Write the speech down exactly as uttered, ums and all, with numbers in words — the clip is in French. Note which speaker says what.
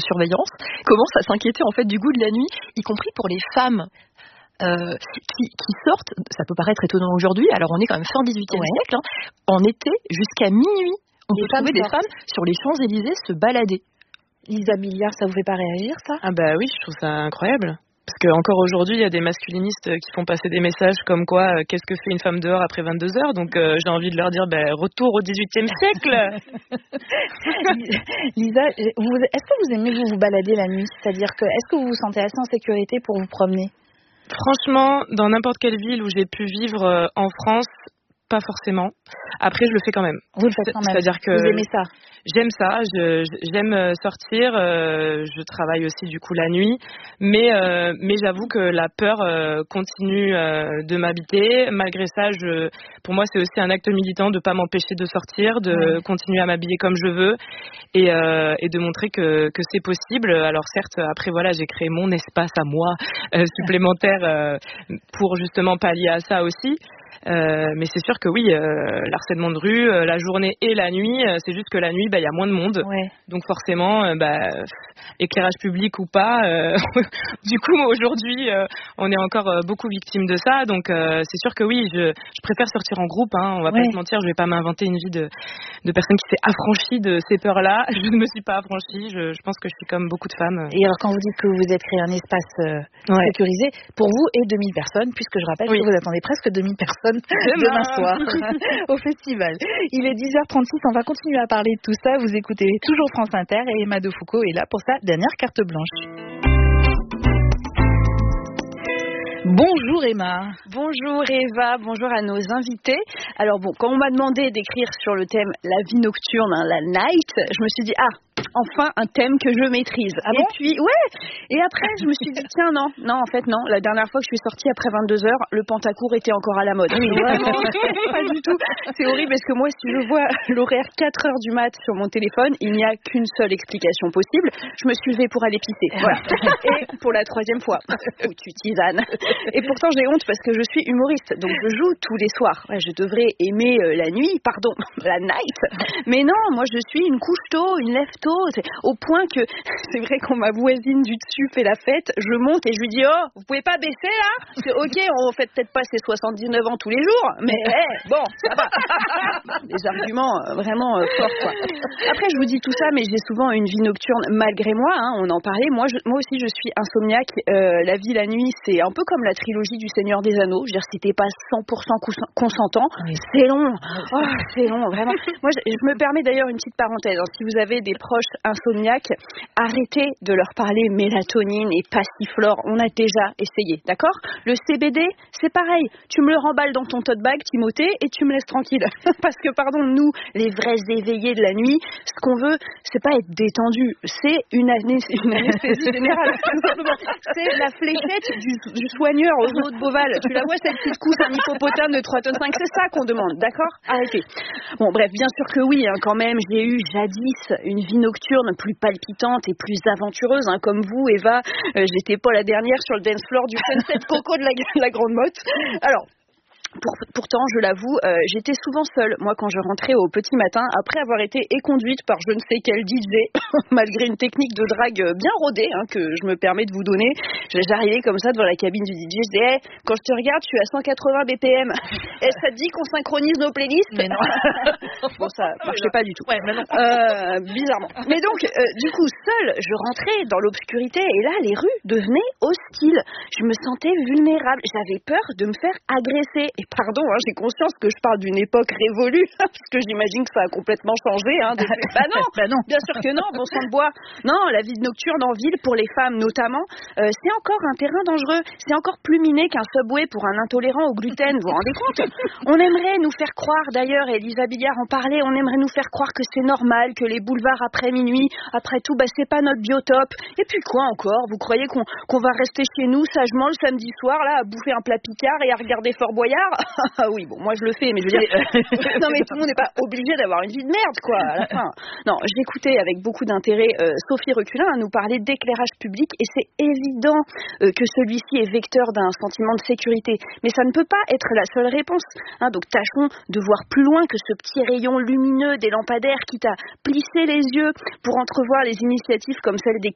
Speaker 1: surveillance, commencent à s'inquiéter en fait du goût de la nuit, y compris pour les femmes. Euh, qui, qui sortent, ça peut paraître étonnant aujourd'hui, alors on est quand même fin dix-huitième
Speaker 2: ouais.
Speaker 1: siècle, hein, en été jusqu'à minuit, on
Speaker 2: les
Speaker 1: peut trouver des femmes sur les Champs-Élysées se balader.
Speaker 2: Lisa Billiard, ça vous fait pas réagir, ça?
Speaker 3: Ah bah oui, je trouve ça incroyable. Parce qu'encore aujourd'hui, il y a des masculinistes qui font passer des messages comme quoi, euh, qu'est-ce que fait une femme dehors après vingt-deux heures? Donc euh, j'ai envie de leur dire, bah, retour au dix-huitième siècle.
Speaker 2: Lisa, vous, est-ce que vous aimez vous, vous balader la nuit? C'est-à-dire que, est-ce que vous vous sentez assez en sécurité pour vous promener?
Speaker 3: Franchement, dans n'importe quelle ville où j'ai pu vivre euh, en France, pas forcément. Après, je le fais quand même.
Speaker 2: Vous le faites quand même.
Speaker 3: C'est-à-dire que
Speaker 2: vous aimez ça?
Speaker 3: J'aime ça. Je, j'aime sortir. Euh, je travaille aussi du coup la nuit, mais euh, mais j'avoue que la peur euh, continue euh, de m'habiter. Malgré ça, je, pour moi, c'est aussi un acte militant de pas m'empêcher de sortir, de ouais. continuer à m'habiller comme je veux et, euh, et de montrer que que c'est possible. Alors certes, après voilà, j'ai créé mon espace à moi euh, supplémentaire euh, pour justement pallier à ça aussi. Euh, mais c'est sûr que oui, euh, l'harcèlement de rue, euh, la journée et la nuit, euh, c'est juste que la nuit, bah, y a moins de monde.
Speaker 2: Ouais.
Speaker 3: Donc forcément, euh, bah, éclairage public ou pas, euh, du coup aujourd'hui, euh, on est encore euh, beaucoup victime de ça. Donc euh, c'est sûr que oui, je, je préfère sortir en groupe. Hein, on va ouais. pas se mentir, je vais pas m'inventer une vie de, de personne qui s'est affranchie de ces peurs-là. Je ne me suis pas affranchie. Je, je pense que je suis comme beaucoup de femmes.
Speaker 2: Et alors quand vous dites que vous êtes créé un espace euh, ouais. sécurisé, pour vous et deux mille personnes, puisque je rappelle oui. que vous attendez presque deux mille personnes demain, demain soir au festival. Il est dix heures trente-six, on va continuer à parler de tout ça. Vous écoutez toujours France Inter et Emma de Foucault est là pour sa dernière carte blanche. Bonjour Emma.
Speaker 4: Bonjour Eva, bonjour à nos invités. Alors bon, quand on m'a demandé d'écrire sur le thème la vie nocturne, hein, la night, je me suis dit ah, enfin un thème que je maîtrise.
Speaker 2: Ah
Speaker 4: et
Speaker 2: bon
Speaker 4: puis ouais, et après je me suis dit tiens non, non en fait non, la dernière fois que je suis sortie après vingt-deux heures, le pantacourt était encore à la mode. Oui, vraiment, pas du tout. C'est horrible parce que moi si je vois l'horaire quatre heures du mat sur mon téléphone, il n'y a qu'une seule explication possible. Je me suis levée pour aller pisser. Voilà. Et pour la troisième fois, foutue tisane. Et pourtant j'ai honte parce que je suis humoriste, donc je joue tous les soirs. Ouais, je devrais aimer euh, la nuit, pardon, la night. Mais non, moi je suis une couche tôt, une lève tôt. C'est au point que c'est vrai quand ma voisine du dessus fait la fête, je monte et je lui dis oh, vous pouvez pas baisser là? C'est ok, on fait peut-être pas ses soixante-dix-neuf ans tous les jours, mais hey, bon, ça va. Des arguments euh, vraiment euh, forts quoi. Après je vous dis tout ça, mais j'ai souvent une vie nocturne malgré moi. Hein, on en parlait. Moi, je, moi aussi je suis insomniaque. Euh, la vie la nuit, c'est un peu comme la trilogie du Seigneur des Anneaux. Je veux dire, si t'es pas cent pour cent consentant, oui. c'est long. Oh, c'est long, vraiment. Moi, je, je me permets d'ailleurs une petite parenthèse. Hein. Si vous avez des proches insomniaques, arrêtez de leur parler mélatonine et passiflore. On a déjà essayé, d'accord? Le C B D, c'est pareil. Tu me le remballes dans ton tote bag, Timothée, et tu me laisses tranquille. Parce que, pardon, nous, les vrais éveillés de la nuit, ce qu'on veut, c'est pas être détendu. C'est une, ané- une anesthésie générale. C'est la fléchette du, du soigneur aux eaux de Beauval. Tu la vois, cette petite couche, un hippopotame de trois tonnes cinq, c'est ça qu'on demande, d'accord? Arrêtez. Bon, bref, bien sûr que oui, hein, quand même, j'ai eu jadis une vie nocturne plus palpitante et plus aventureuse, hein, comme vous, Eva. Euh, j'étais pas la dernière sur le dance floor du Sunset Coco de la, la Grande Motte. Alors, Pour, pourtant, je l'avoue, euh, j'étais souvent seule, moi, quand je rentrais au petit matin, après avoir été éconduite par je ne sais quel D J, malgré une technique de drague bien rodée, hein, que je me permets de vous donner. J'arrivais comme ça devant la cabine du D J, je disais, hey, quand je te regarde, je suis à cent quatre-vingts B P M. Et ça te dit qu'on synchronise nos playlists? Mais non. Bon, ça marchait pas du tout.
Speaker 2: Ouais, mais non.
Speaker 4: Euh, bizarrement. Mais donc, euh, du coup, seule, je rentrais dans l'obscurité, et là, les rues devenaient hostiles. Je me sentais vulnérable. J'avais peur de me faire agresser. Et pardon, hein, j'ai conscience que je parle d'une époque révolue, parce que j'imagine que ça a complètement changé. Hein, depuis... Bah non,
Speaker 2: bah non,
Speaker 4: bien sûr que non, bon sang de bois. Non, la vie nocturne en ville, pour les femmes notamment, euh, c'est encore un terrain dangereux. C'est encore plus miné qu'un Subway pour un intolérant au gluten, vous vous rendez compte? On aimerait nous faire croire, d'ailleurs, et Lisa Billiard en parlait, on aimerait nous faire croire que c'est normal, que les boulevards après minuit, après tout, bah c'est pas notre biotope. Et puis quoi encore? Vous croyez qu'on, qu'on va rester chez nous sagement le samedi soir, là, à bouffer un plat Picard et à regarder Fort Boyard? Ah oui, bon, moi je le fais, mais je veux dire... non mais tout le monde n'est pas obligé d'avoir une vie de merde, quoi, à la fin. Non, j'écoutais avec beaucoup d'intérêt euh, Sophie Reculin hein, nous parler d'éclairage public, et c'est évident euh, que celui-ci est vecteur d'un sentiment de sécurité. Mais ça ne peut pas être la seule réponse. Hein, donc tâchons de voir plus loin que ce petit rayon lumineux des lampadaires qui t'a plissé les yeux pour entrevoir les initiatives comme celle des